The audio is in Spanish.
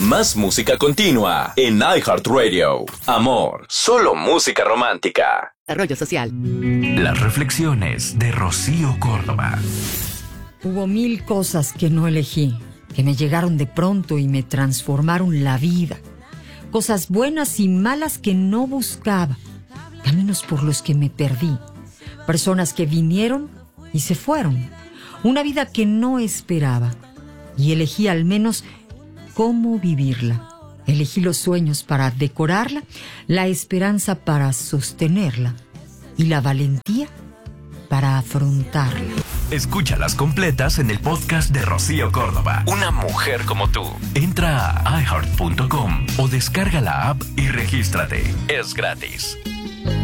Más música continua en iHeartRadio. Amor, solo música romántica. Desarrollo social. Las reflexiones de Rocío Córdoba. Hubo 1000 cosas que no elegí, que me llegaron de pronto y me transformaron la vida. Cosas buenas y malas que no buscaba. Caminos por los que me perdí. Personas que vinieron y se fueron. Una vida que no esperaba. Y elegí al menos cómo vivirla. Elegí los sueños para decorarla, la esperanza para sostenerla y la valentía para afrontarla. Escúchalas completas en el podcast de Rocío Córdoba. Una mujer como tú. Entra a iHeart.com o descarga la app y regístrate. Es gratis.